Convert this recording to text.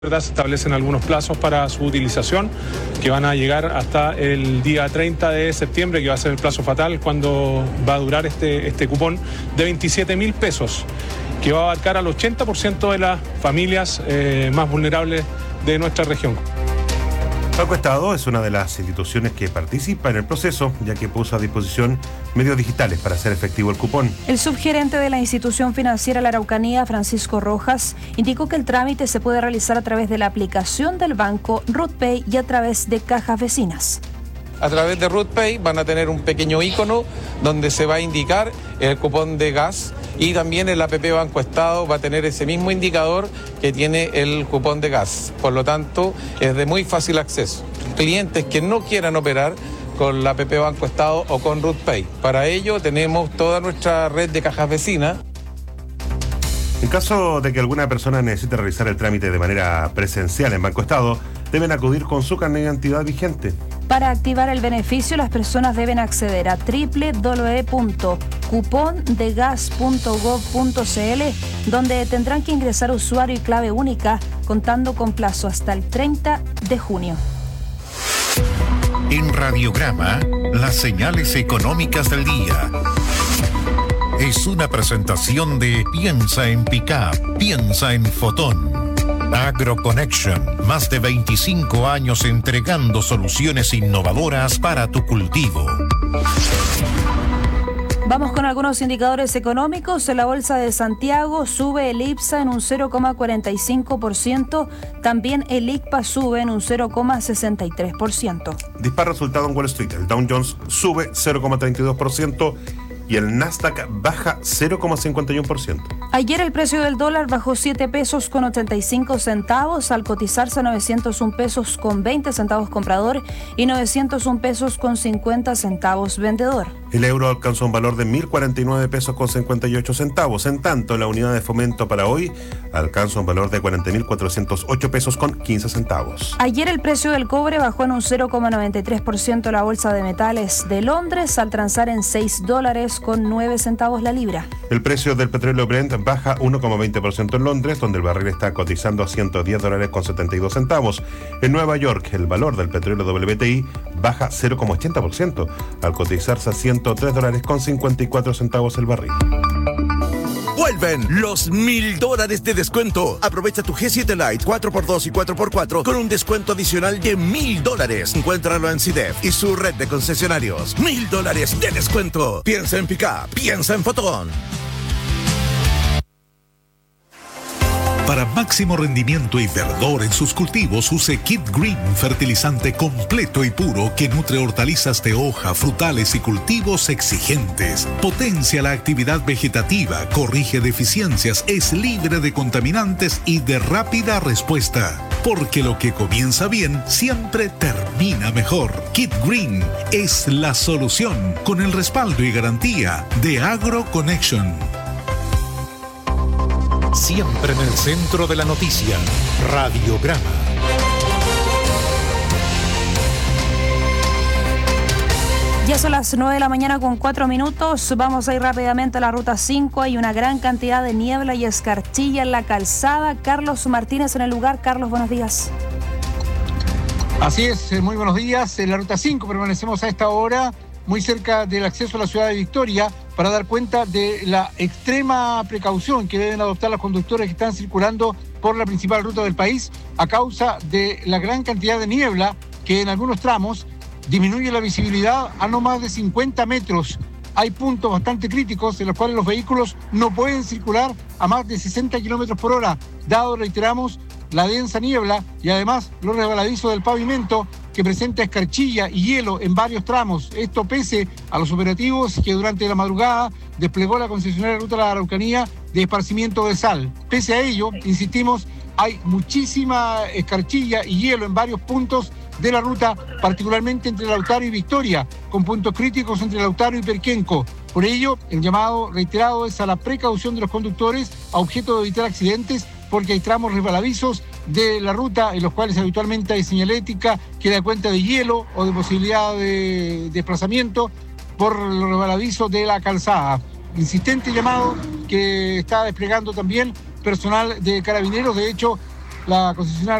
Se establecen algunos plazos para su utilización que van a llegar hasta el día 30 de septiembre, que va a ser el plazo fatal cuando va a durar este cupón de 27.000 pesos, que va a abarcar al 80% de las familias más vulnerables de nuestra región. Banco Estado es una de las instituciones que participa en el proceso, ya que puso a disposición medios digitales para hacer efectivo el cupón. El subgerente de la institución financiera La Araucanía, Francisco Rojas, indicó que el trámite se puede realizar a través de la aplicación del banco RutPay y a través de cajas vecinas. A través de RutPay van a tener un pequeño icono donde se va a indicar el cupón de gas, y también el APP Banco Estado va a tener ese mismo indicador que tiene el cupón de gas. Por lo tanto, es de muy fácil acceso. Clientes que no quieran operar con la APP Banco Estado o con RutPay, para ello tenemos toda nuestra red de cajas vecinas. En caso de que alguna persona necesite realizar el trámite de manera presencial en Banco Estado, deben acudir con su carnet de identidad vigente. Para activar el beneficio, las personas deben acceder a www.cupondegas.gov.cl, donde tendrán que ingresar usuario y clave única, contando con plazo hasta el 30 de junio. En Radiograma, las señales económicas del día. Es una presentación de Piensa en Pickup, piensa en Fotón. AgroConnection, más de 25 años entregando soluciones innovadoras para tu cultivo. Vamos con algunos indicadores económicos. En la Bolsa de Santiago sube el IPSA en un 0,45%, también el ICPA sube en un 0,63%. Dispara resultado en Wall Street. El Dow Jones sube 0,32% y el Nasdaq baja 0,51%. Ayer el precio del dólar bajó 7 pesos con 85 centavos al cotizarse a 901 pesos con 20 centavos comprador y 901 pesos con 50 centavos vendedor. El euro alcanzó un valor de 1.049 pesos con 58 centavos. En tanto, la unidad de fomento para hoy alcanza un valor de 40.408 pesos con 15 centavos. Ayer el precio del cobre bajó en un 0,93% la bolsa de metales de Londres al transar en $6 con 9 centavos la libra. El precio del petróleo Brent baja 1,20% en Londres, donde el barril está cotizando a $110 con 72 centavos. En Nueva York, el valor del petróleo WTI baja 0,80% al cotizarse a $103 con 54 centavos el barril. Vuelven los $1,000 de descuento. Aprovecha tu G7 Lite 4x2 y 4x4 con un descuento adicional de $1,000. Encuéntralo en CIDEF y su red de concesionarios. $1,000 de descuento. Piensa en Pickup, piensa en Fotón. Para máximo rendimiento y verdor en sus cultivos, use Kit Green, fertilizante completo y puro que nutre hortalizas de hoja, frutales y cultivos exigentes. Potencia la actividad vegetativa, corrige deficiencias, es libre de contaminantes y de rápida respuesta. Porque lo que comienza bien siempre termina mejor. Kit Green es la solución, con el respaldo y garantía de AgroConnection. Siempre en el centro de la noticia, Radiograma. Ya son las 9 de la mañana con 4 minutos. Vamos a ir rápidamente a la ruta 5. Hay una gran cantidad de niebla y escarchilla en la calzada. Carlos Martínez en el lugar. Carlos, buenos días. Así es, muy buenos días. En la ruta 5 permanecemos a esta hora muy cerca del acceso a la ciudad de Victoria para dar cuenta de la extrema precaución que deben adoptar los conductores que están circulando por la principal ruta del país a causa de la gran cantidad de niebla que en algunos tramos disminuye la visibilidad a no más de 50 metros. Hay puntos bastante críticos en los cuales los vehículos no pueden circular a más de 60 kilómetros por hora, dado, reiteramos, la densa niebla y además los resbaladizos del pavimento que presenta escarchilla y hielo en varios tramos. Esto pese a los operativos que durante la madrugada desplegó la concesionaria Ruta de la Araucanía de esparcimiento de sal. Pese a ello, insistimos, hay muchísima escarchilla y hielo en varios puntos de la ruta, particularmente entre Lautaro y Victoria, con puntos críticos entre Lautaro y Perquenco. Por ello, el llamado reiterado es a la precaución de los conductores a objeto de evitar accidentes, porque hay tramos resbaladizos de la ruta en los cuales habitualmente hay señalética que da cuenta de hielo o de posibilidad de desplazamiento por los resbaladizos de la calzada. Insistente llamado que está desplegando también personal de Carabineros. De hecho, la concesionaria